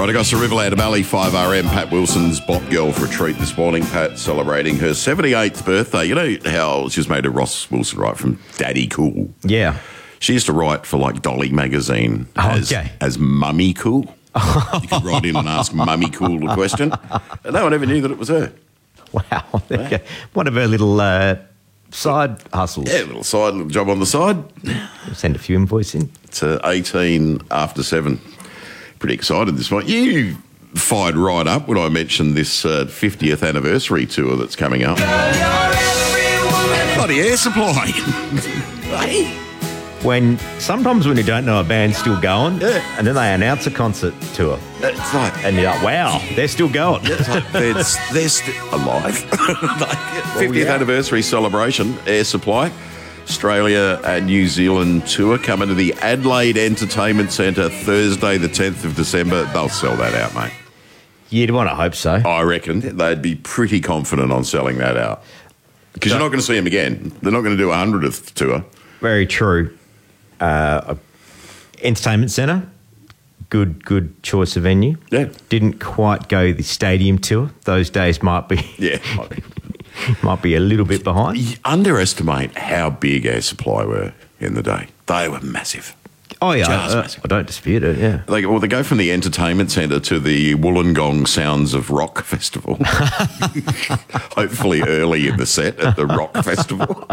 Right, I got to Riverland Valley 5RM. Pat Wilson's Bop Girl for a treat this morning. Pat celebrating her 78th birthday. You know how she was made to Ross Wilson, right, from Daddy Cool? Yeah. She used to write for, like, Dolly magazine as Mummy Cool. You could write in and ask Mummy Cool a question. And no one ever knew that it was her. Wow. Yeah. One of her little side hustles. Yeah, little job on the side. Send a few invoices in. It's 18 after 7. Pretty excited this morning. You fired right up when I mentioned this 50th anniversary tour that's coming up. Bloody Air Supply. Hey. Sometimes when you don't know a band's still going, Yeah. and then they announce a concert tour, It's like, and you're like, wow, they're still going. it's like they're still alive. 50th anniversary celebration, Air Supply. Australia and New Zealand tour coming to the Adelaide Entertainment Centre Thursday, the 10th of December. They'll sell that out, mate. You'd want to hope so. I reckon they'd be pretty confident on selling that out. Because you're not going to see them again. They're not going to do a 100th tour. Very true. Entertainment Centre, good choice of venue. Yeah. Didn't quite go the stadium tour. Those days might be might be a little bit behind. You underestimate how big Air Supply were in the day. They were massive. Oh yeah, massive. I don't dispute it. Yeah. They go from the entertainment centre to the Wollongong Sounds of Rock Festival. Hopefully early in the set at the Rock Festival.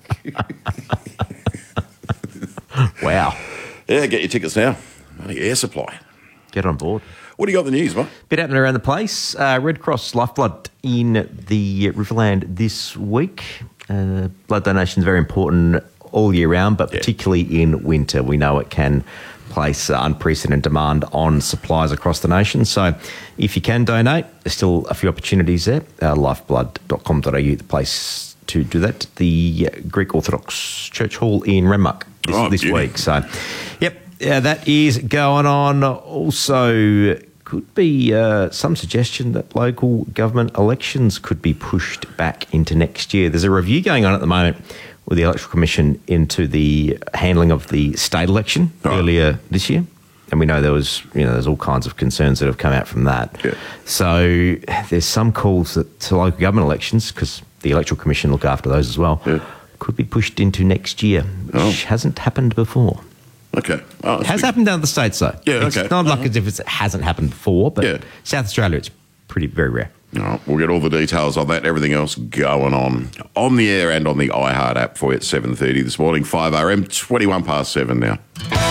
Wow. Yeah, get your tickets now. Air Supply. Get on board. What do you got in the news, mate? Bit happening around the place. Red Cross Lifeblood in the Riverland this week. Blood donation is very important all year round, but particularly in winter. We know it can place unprecedented demand on supplies across the nation. So if you can donate, there's still a few opportunities there. Lifeblood.com.au, the place to do that. The Greek Orthodox Church Hall in Renmark this week. So, that is going on. Also, could be some suggestion that local government elections could be pushed back into next year. There's a review going on at the moment with the Electoral Commission into the handling of the state election earlier this year. And we know there's all kinds of concerns that have come out from that. Yeah. So there's some calls that to local government elections, because the Electoral Commission look after those as well, could be pushed into next year, which hasn't happened before. Okay. It has happened down the States, though. Yeah, it's not like as if it hasn't happened before, but South Australia, it's very rare. All right, we'll get all the details on that and everything else going on the air and on the iHeart app for you at 7:30 this morning. 5RM, 21 past 7 now.